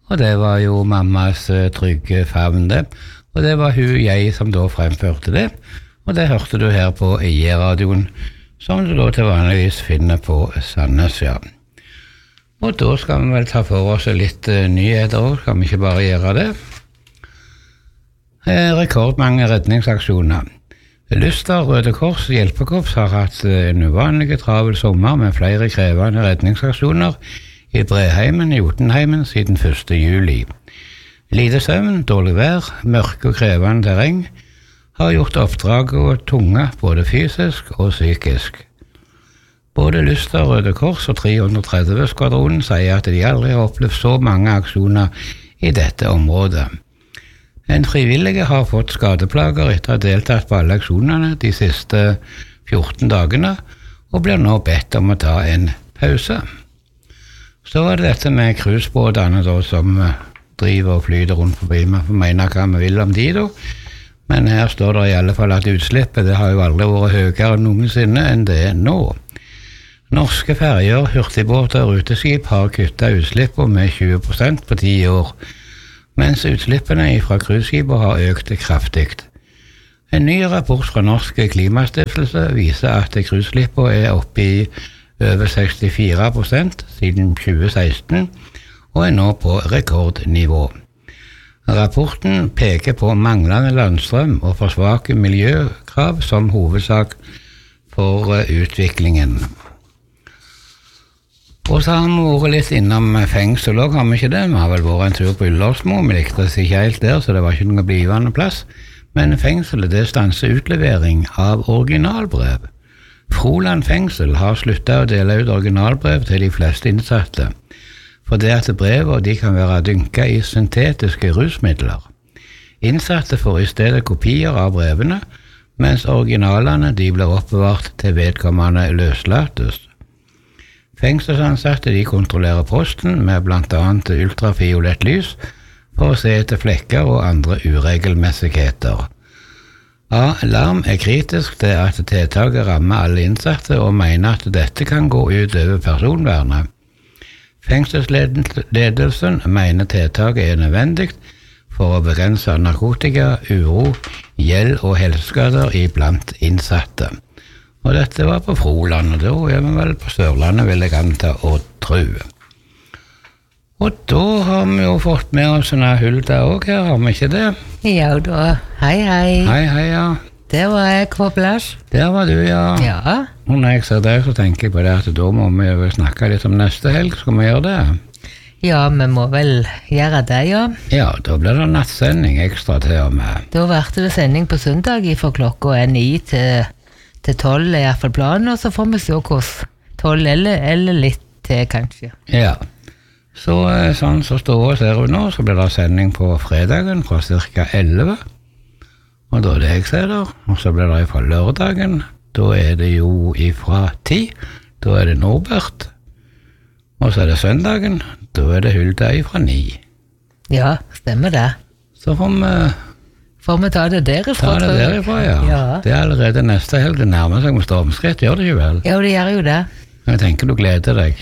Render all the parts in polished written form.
og det var jo mammas trygge favn det, og det var jeg som da fremførte det, og det hørte du her på IE-radioen, som du da til vanligvis finner på Sandnes, ja. Og da skal vi vel ta for oss litt nyheter også, skal vi ikke bare gjøre det. Rekordmange redningsaksjoner. Luster Røde Kors Hjelpekorps har hatt en uvanlig travel sommer med flere krevende redningsaksjoner i Breheimen i Jotunheimen siden 1. juli. Lite søvn, dårlig vær, mørke og krevende terreng har gjort oppdraget tunge både fysisk og psykisk. Både Luster Røde Kors og 330-skvadronen sier at de aldri har opplevd så mange aksjoner i dette området. En frivillige har fått skadeplager etter å ha deltatt på alle aksjonene de siste 14 dagene og blir nå bedt om å ta en pause. Så er det dette med cruisebåtene da, som driver og flyter rundt forbi. Man får mene hva vi vil om de da, men her står det i alle fall at utslippet det har jo aldri vært høyere noensinne enn det er nå. Norske ferger, hurtigbåter og ruteskip har kuttet utslippet med 20% på 10 år, mens utslippene fra cruiseskipene har økt kraftig. En ny rapport fra Norsk Klimastiftelse viser at cruiseskipene er oppe i over 64% siden 2016, og er nå på rekordnivå. Rapporten peker på manglende landstrøm og for svake miljøkrav som hovedsak for utviklingen. Og så har vi vært litt innom fengsel, og har vi ikke det? Vi har vel vært en tur på Ullersmo, vi likte oss ikke helt der, så det var ikke noe blivende plass. Men fengselet det stanser utlevering av originalbrev. Froland fengsel har sluttet å dele ut originalbrev til de fleste innsatte, for det at brevene de kan være dynket i syntetiske rusmidler. Innsatte får i stedet kopier av brevene, mens originalene de blir oppbevart til vedkommende løslates. Fengselsansatte de kontrollerer posten med blant annet ultrafiolett lys for å se etter flekker og andre uregelmessigheter. Alarm er kritisk til at tiltaket rammer alle innsatte og mener at dette kan gå ut over personvernet. Fengselsledelsen mener tiltaket er nødvendig for å begrense narkotika, uro, gjeld og helseskader iblant innsatte. Og dette var på Froland, og da er vi vel på Sørlandet, vil jeg anta og tro. Og da har vi jo fått med oss en Hulda også her, har vi ikke det? Ja da, hei hei. Hei hei, ja. Der var jeg på plass. Der var du, ja. Ja. Og når jeg ser deg, så tenker jeg på det at da må vi jo snakke litt om neste helg, skal vi gjøre det? Ja, vi må vel gjøre det, ja. Ja, da blir det nattsending ekstra til og med. Da ble det sending på søndag fra klokka 9 til 12 er i hvert fall planen, og så får vi se hvordan 12 eller litt til kanskje. Ja, så sånn så står ser vi nå, så blir det sending på fredagen fra ca. 11, og da er det jeg ser der, og så blir det fra lørdagen, da er det jo fra 10, da er det Norbert, og så er det søndagen, da er det Hulda fra 9. Ja, stemmer det. Så får vi ta det derifra, tror jeg. Ta det derifra, ja. Ja. Det er allerede neste helg, det nærmer seg med stormskritt, gjør det ikke vel? Ja, det gjør jo det. Jeg tenker du gleder deg.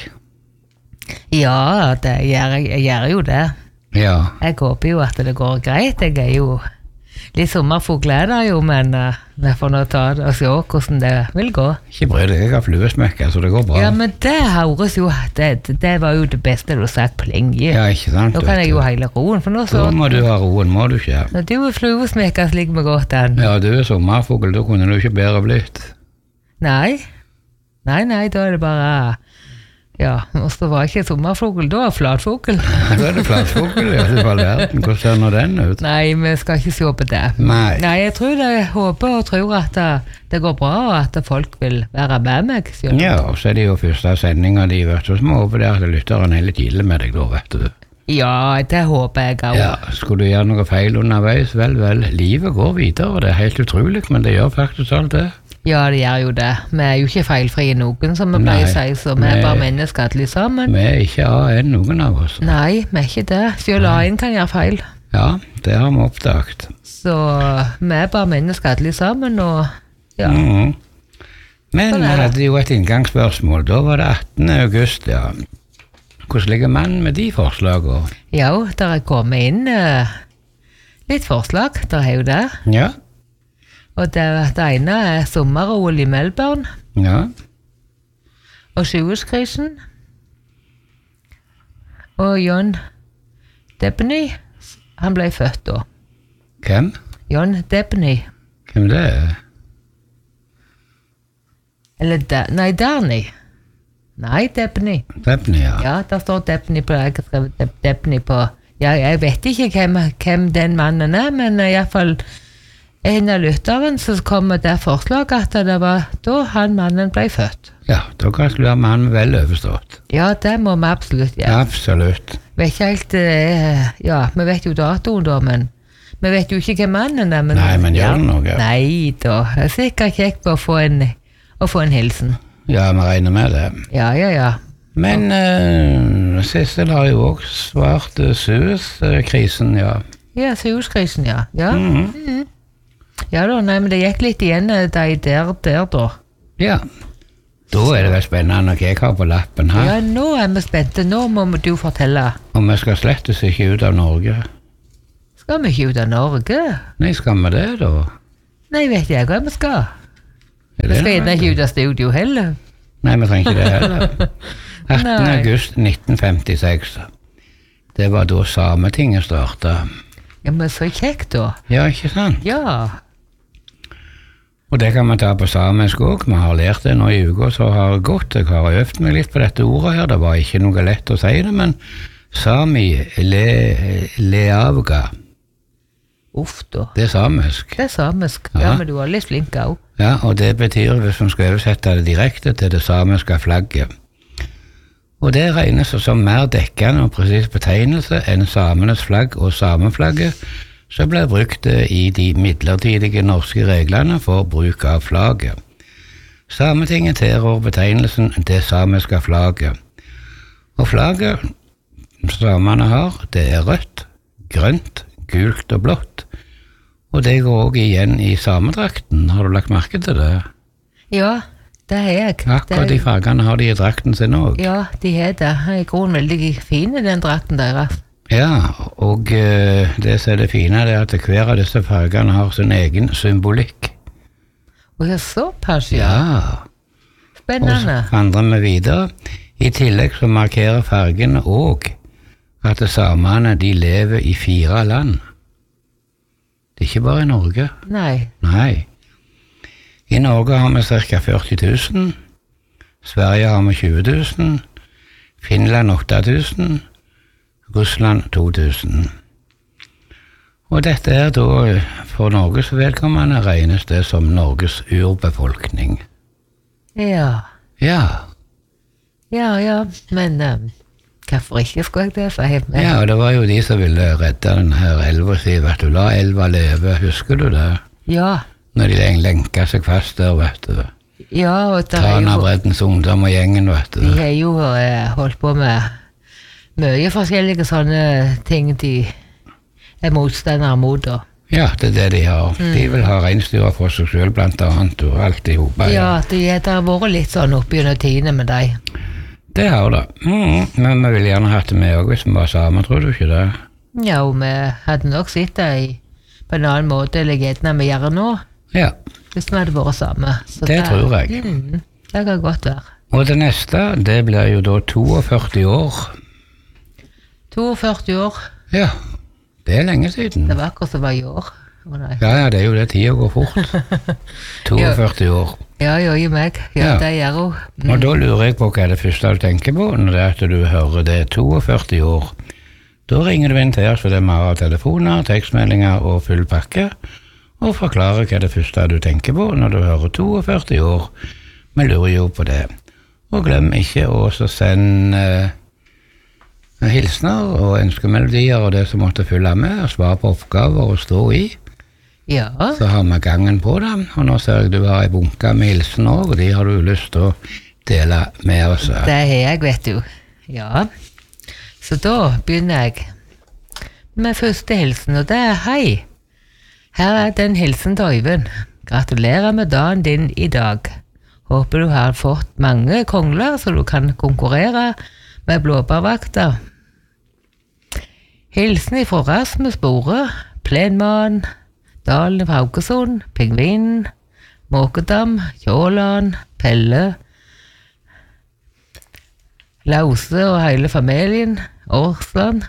Ja, jeg gjør jo det. Ja. Jeg håper jo at det går greit, jeg er jo litt sommerfugler der jo, men vi får nå ta det og se hvordan det vil gå. Ikke bry deg, jeg har fluesmekker, så det går bra. Ja, men det høres jo, det var jo det beste du har sagt på lenge. Ja, ikke sant? Nå kan jeg jo heile roen, for nå så... Da må du ha roen, må du ikke? Når du er fluesmekker slik med godt an. Ja, du er sommerfugl, da kunne du ikke bedre blitt. Nei, da er det bare... Ja, og så var ikke sommerfugl, da er flatfugl. Da er det flatfugl, i hvert fall verden. Hvordan ser nå den ut? Nei, vi skal ikke se på det. Nei, jeg håper og tror at det går bra, og at folk vil være med meg. Selv. Ja, og så er det jo første sendingen de, vet du, som håper det at lytteren er litt ille med deg da, vet du. Ja, det håper jeg også. Ja, skulle du gjøre noe feil underveis, vel, livet går videre, det er helt utrolig, men det gjør faktisk alt det. Ja, det gjør jo det. Vi er jo ikke feilfrie noen, som vi pleier å si, så vi er bare mennesker alle sammen. Vi er ikke A1 noen av oss. Nei, vi er ikke det. Selv A1 kan gjøre feil. Ja, det har vi oppdaget. Så vi er bare mennesker alle sammen, og ja. Men vi hadde jo et inngangsspørsmål. Da var det 18. august, ja. hvordan ligger man med de forslagene? Ja, der er kommet inn litt forslag, der er jo det. Ja, Og det ene er sommer-OL i Melbourne, ja, og 20-årskrisen. Og John Debney, han ble født da. hvem? John Debney. Hvem det er? Eller Darney. Nei, Debney. Debney, ja. Ja, der står Debney på, jeg har skrevet Debney på. Ja, jeg vet ikke hvem den mannen er, men i hvert fall en av lytteren så kommer det forslag at det var da han mannen ble født. Ja, da gratulerer vi han vel overstått. Ja, det må vi absolutt gjøre. Absolutt. Vet ikke helt, ja, vi vet jo datoen da, men vi vet jo ikke hvem mannen er. Men, Nei, men gjør det noe? Nei da, det er sikkert kjekt å få en hilsen. Ja, vi regner med det. Ja. Men Sissel har jo også svart Suez-krisen, ja. Ja, Suez-krisen, ja. Ja. Mhm. Ja da, nei, men det gikk litt igjen der da. Ja. Da er det vel spennende hva jeg har på lappen her. Ja, nå er vi spente. Nå må du fortelle. Og vi skal slettes ikke ut av Norge. Skal vi ikke ut av Norge? Nei, skal vi det da? Nei, vet jeg hva vi skal. Er Vi det skal noe? gjerne ikke ut av studio heller. Nei, vi trenger ikke det heller. 18. Nei. august 1956. Det var da Sametinget startet. Ja, men så kjekt da. Ja, ikke sant? Ja. Og det kan man ta på samisk også. Vi har lært det nå i uka, så har det gått. Jeg har øvd meg litt på dette ordet her. Det var ikke noe lett å si det, men Sami leavga. Uff da. Det er samisk. Det er samisk. Ja. Ja, men du var litt flink også. Ja, og det betyr, hvis man skal oversette det direkte, til det samiske flagget. Og det regnes som mer dekkende og presis betegnelse enn samenes flagg og sameflagget, som ble brukt i de midlertidige norske reglene for bruk av flagget. Sametinget tilrår betegnelsen det samiske flagget. Og flagget samene har, det er rødt, grønt, gult og blått. Og det går også igjen i samedrakten. Har du lagt merke til det? Ja, det er jeg. Akkurat de fargene har de i drakten sin også. Ja, de er det. I grunnen veldig fin i den drakten deres. Ja, og det som er det fine er at hver av disse fargene har sin egen symbolikk. Og ja, såpass, ja. Ja, og så Spennende. vandrer vi videre. I tillegg så markerer fargene også at samene de lever i 4 land. Det er ikke bare i Norge. Nei. Nei. I Norge har vi ca. 40 000, Sverige har vi 20 000, Finland 8 000, Russland 2000. Og dette er da for Norges vedkommende regnes det som Norges urbefolkning. Ja. Ja, Men hvorfor ikke skulle jeg det, sa jeg. ja, og det var jo de som ville redde denne her elva si, vet du, la elva leve, husker du det? Ja. Når de lenket seg fast der, vet du. Ja, og der er jo, Tanabreddens ungdom og gjengen, vet du. de har jo holdt på med mye forskjellige sånne ting de er motstandere mot, da. Ja, det er det de har. De vil ha reinsdyra for seg selv, blant annet, og alt i hopa. Ja, det har vært litt sånn oppi under tidene med deg. Det har det. Men vi ville gjerne hatt det med også, hvis vi var sammen, tror du ikke det? Ja, og vi hadde nok sett det på en annen måte eller gjerne vi gjør nå, Ja, hvis vi hadde vært sammen. Så det tror jeg. Det kan godt være. Og det neste, det blir jo da 42 år. 42 år, Ja, det er lenge siden. det var akkurat som var i år. Å nei. Ja, det er jo det, tida går fort. 42 år. Ja, i meg. Ja, Ja. det gjør hun. Og da lurer jeg på hva er det første du tenker på når det er at du hører det 42 år. Da ringer du inn til oss, for det er mer av telefoner, tekstmeldinger og full pakke, og forklarer hva er det første du tenker på når du hører 42 år. Vi lurer jo på det. Og glem ikke å så sende hilsner og ønskemelodier og det som måtte følge med, og svare på oppgaver og stå i. Ja, Så har vi gangen på dem, og nå ser jeg du har en bunke med hilsen også, og de har du lyst til å dele med oss. det har jeg, vet du. Ja, så da begynner jeg med første hilsen, og det er hei. Her er den hilsen til Øyvind. Gratulerer med dagen din i dag. Håper du har fått mange kongler så du kan konkurrere med blåbærvakter. Hilsen fra Rasmus Bore, Plenmann, Dalen fra Haugesund, Pingvinen, Måkedam, Kjåland, Pelle, Lause og hele familien, Årsland.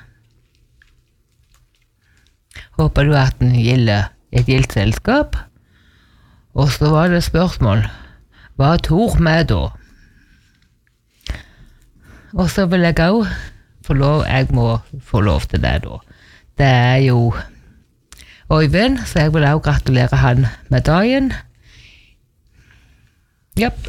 Håper du at den gilder et gildt selskap. Og så var det spørsmål, hva tror vi da? Og så vil jeg også jeg må få lov til det da. Det er jo Øyvind, så jeg vil også gratulere han med dagen. Japp.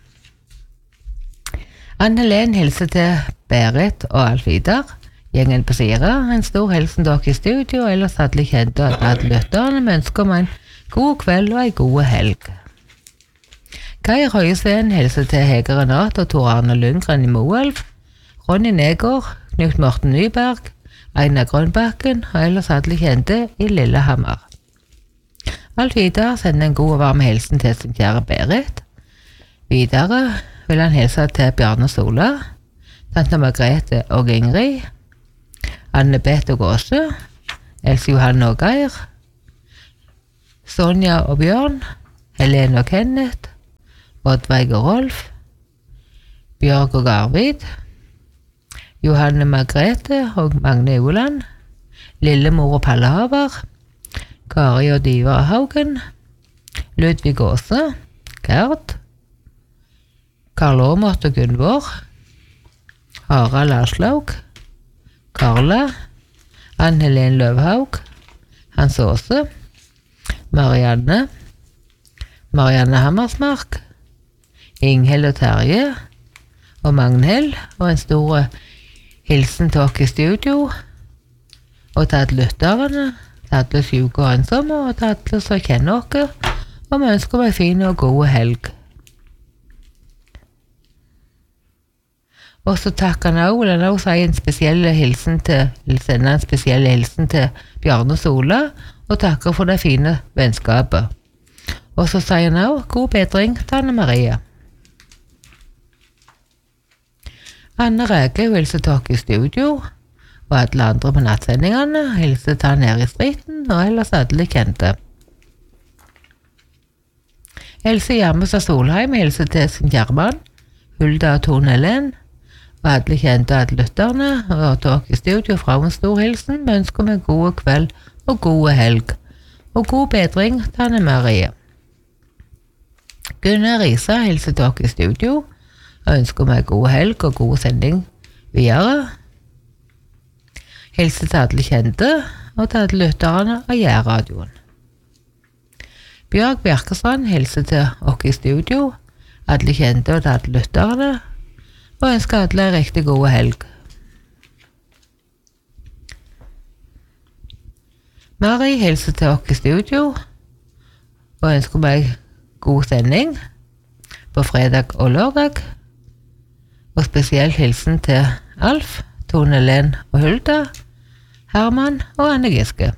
Anne-Len hilser til Berit og Alf-Idar. Gjengen på Sira, en stor hilsen dere i studio, og ellers alle kjente at lytterne med ønsker om en god kveld og en god helg. Kai Røyesen hilser til Hege Renat og Tor Arne Lundgren i Moelv, Ronny Negård, Knut Morten Nyberg, Einar Grønbakken og ellers alle kjente i Lillehammer. Alf-Idar sender en god og varm hilsen til sin kjære Berit. Videre vil han hilse til Bjarne Sola, tante Margrethe og Ingrid, Anne-Beth og Gåse, Else Johanne og Geir, Sonja og Bjørn, Helene og Kenneth, Oddveig og Rolf, Bjørg og Arvid, Johanne Margrethe og Magne Uland, Lillemor og Palle Haver, Kari og Diva Haugen, Ludvig Gåse, Gerd, Karl Åmort og Gunvor, Harald Aslaug, Karla, Ann-Helene Løvhaug, Hans Åse, Marianne Hammersmark, Ingheld og Terje, og Magnhild, og en stor hilsen til dere i studio, og til alle lytterne, til alle syke og ensomme, og til alle som kjenner dere, og vi ønsker meg fin og god helg. Og så takker han også, vil han også sende en spesiell hilsen til Bjarne Sola, og takker for det fine vennskapet. Og så sier han også god bedring til Anne Marie. Anne Rege hilser til dere i studio, og alle andre på nattsendingene hilser til han her i striten, og ellers alle kjente. Else Hjermestad Solheim hilser til sin kjærmann, Hulda og Tone Helen, og alle kjente og alle lytterne, og dere i studio fra en stor hilsen, vi ønsker meg god kveld og god helg, og god bedring til Anne Marie. Gunnar Risa hilser dere i studio, og ønsker meg god helg og god sending videre. Hilser til alle kjente, og til alle lytterne av Jærradioen. Bjørg Bjerkestrand hilser til dere i studio, alle kjente og til alle lytterne, og ønsker alle en riktig god helg. Mari hilser til dere i studio, og ønsker meg god sending på fredag og lørdag, og spesielt hilsen til Alf, Tone Helen og Hulda, Herman og Anne Giske.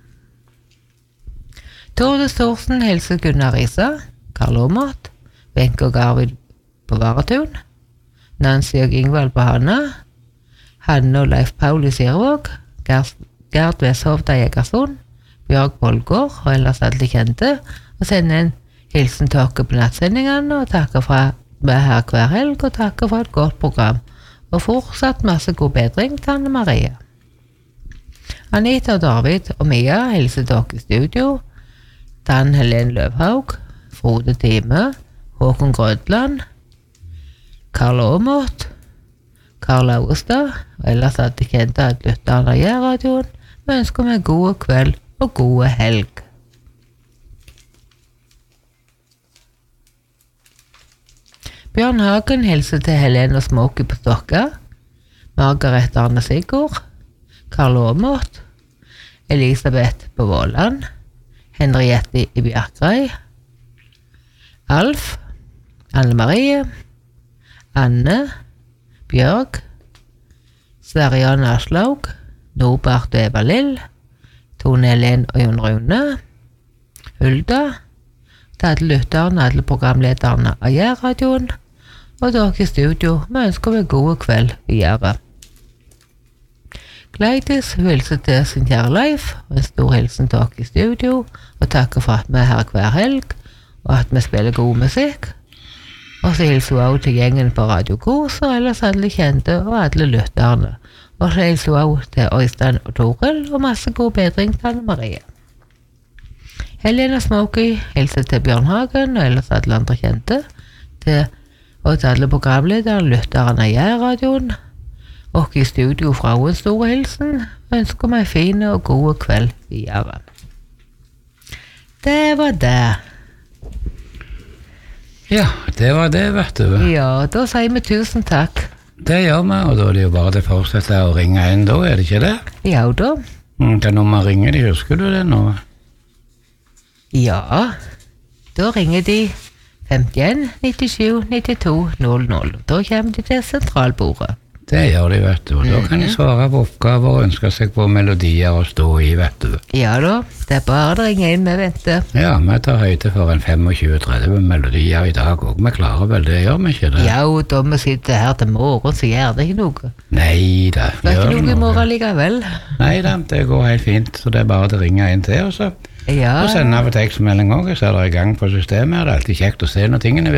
Torde Storsen hilser Gunnar Risa, Karl Åmort, Wenche og Arvid på Varetun, Nancy og Ingvald på Hanna, Hanne og Leif Paul i Sirvåg, Gerd Veshovda i Egersund, Bjørg Bolgård og ellers alle kjente, og sende en hilsen til dere på nattsendingene, og takker for at vi er her hver helg, og takker for et godt program, og fortsatt masse god bedring til Anne Marie. Anita og David og Mia hilser dere i studio, Dan Helene Løvhaug, Frode Time, Håkon Grødland, Karl Åmort, Karl Augustad, og ellers hadde kjent at lytterne av Jærradioen, vi ønsker meg god kveld og god helg. Bjørn Hagen hilser til Helene og Smoky på Stokka, Margaret Arne Sigurd, Karl Åmort, Elisabeth på Våland, Henriette i Bjerkrei, Alf, Anne Marie, Anne, Bjørg, Sverre-Jan Aslaug, Norbert og Eva Lill, Tone Helen og Jon Rune, Hulda, til alle lytterne og alle programlederne av Jærradioen, og dere i studio. Vi ønsker deg god kveld videre. Gleidis hilser til sin kjære Leif, og en stor hilsen til dere i studio, og takker for at vi er her hver helg, og at vi spiller god musikk. Og så hilser hun også til gjengen på Radio Kos, og ellers alle kjente og alle lytterne. Og så hilser hun også til Øystein og Toril, og masse god bedring til Anne Marie. Helena Smokey hilser til Bjørn Hagen, og ellers alle andre kjente, og til alle programledere, lytterne i radioen, og i studio fra en stor hilsen, ønsker meg fin og god kveld videre. Det var det. Ja, det var det, vet du. Ja, da sier vi tusen takk. Det gjør vi, og da er det jo bare til å fortsette å ringe inn da, er det ikke det? Ja da. Hva nummer ringer de, husker du det nå? Ja, da ringer de 51 97 92 00. Da kommer de til sentralbordet. Det gjør de, vet du, og da kan de svare på oppgaver og ønske seg på melodier å stå i, vet du. Ja da, det er bare å ringe inn med vente. Ja, vi tar høyde for en 25-30 melodier i dag, og vi klarer vel det, gjør vi ikke det? Ja, og da vi sitter her til morgen, så gjør det ikke noe. Nei da, det er ikke noe i morgen likevel. Nei da, det går helt fint, så det er bare å ringe inn til oss. Ja. Og sende av tekstmelding også, så er det i gang på systemet, det er alltid kjekt å se når tingene